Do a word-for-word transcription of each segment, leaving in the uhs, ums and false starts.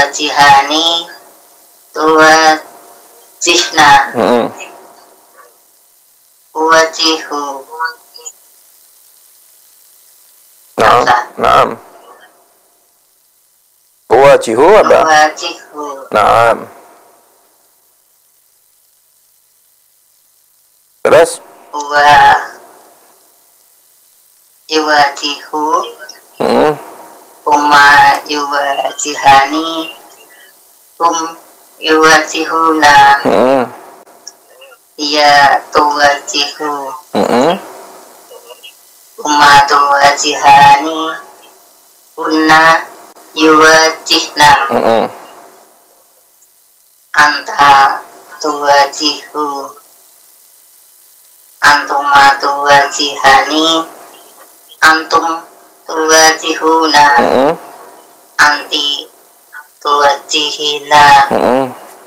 tuwajihani tuwajihna Mm-mm. uwajihu Naam, Apa? naam. Uwajihu apa? uwajihu Naam. Terus? uwa iwajihu Mm. Uma yuwajihani um yuwajihuna Mm. iya tuwajihu Mm. Uma tuwajihani unna yuwajihna Mm. anta tuwajihu antuma tuwajihani antum tuwajihuna Mm. anti tuwajihina Mm.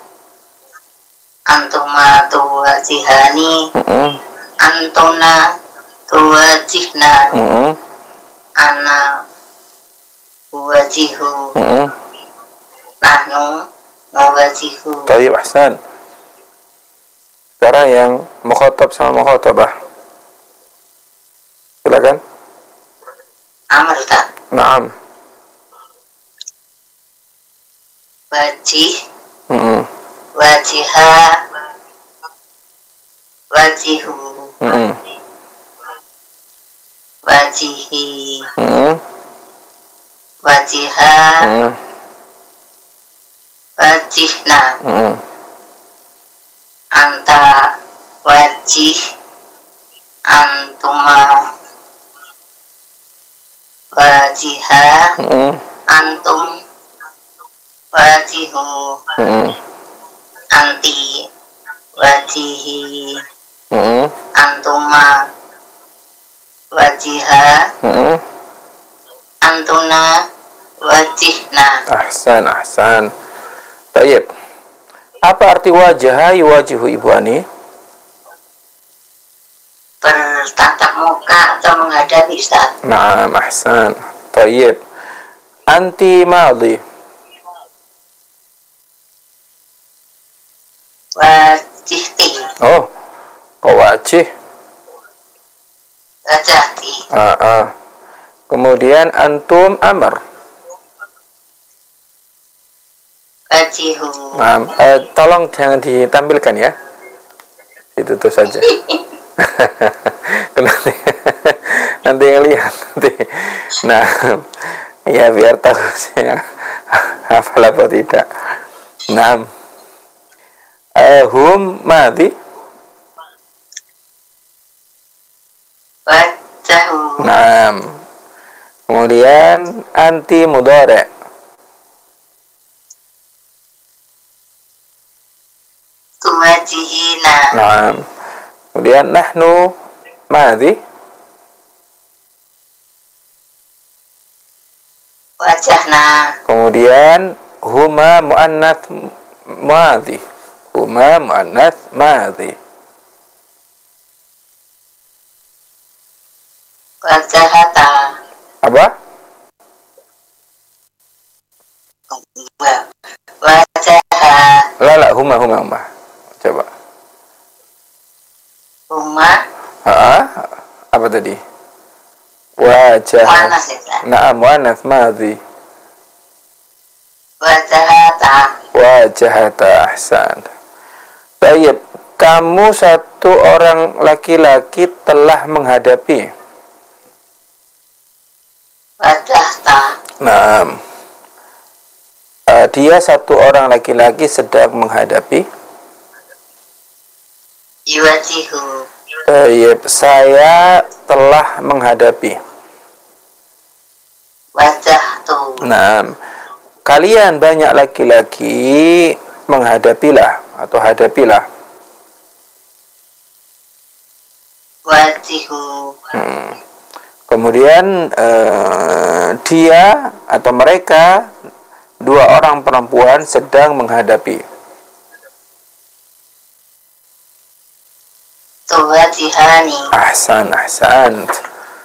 antuma tuwajihani Mm. antuna tuwajihna Mm. ana tuwajihu Mm. nahnu nuwajihu. Tayyib, ahsan. Sekarang yang mukhatab sama mukhatabah. Silakan. Amr tak Naam. wajih Mm. wajiha wajihu Mm. wajihi Mm. wajiha Mm. wajihna Mm. anta wajih antuma wajiha Mm. antum wajihu Mm. anti wajihi Mm. antuma wajiha Mm. antuna wajihna. Ahsan, ahsan. Tayyib. Apa arti wajah yuwajihu Ibu Ani? Bertatap muka atau menghadapi Ustaz. Naam, ahsan. Tayyib. Anti madhi. Wajihti Oh, wajih. wajahti Ah, ah. Kemudian antum amar. wajihu Nah, eh, tolong jangan ditampilkan ya. Itu tuh saja. nanti, nanti yang lihat nanti. Nah, ya biar tahu saya hafal apa tidak. Nah, eh, hum mati. wajahu Nah, kemudian anti mudhari'. tuwajihina Nah, kemudian nahnu madhi. wajahna Kemudian huma muannats madhi. Huma muannats madhi. wajahata Apa? wajaha La la huma huma huma. Coba. huma Ah, apa tadi? Wajah. muannas ya Na'am muannats madhi. wajahata Wajahata ahsan. Baik, kamu satu orang laki-laki telah menghadapi. wajahta Nah, uh, dia satu orang laki-laki sedang menghadapi. yuwajihu Baik, saya telah menghadapi. wajahtu Nah, kalian banyak laki-laki menghadapilah atau hadapilah. wajihu Hmm. Kemudian uh, dia atau mereka dua orang perempuan sedang menghadapi. tuwajihani Ahsan, ahsan.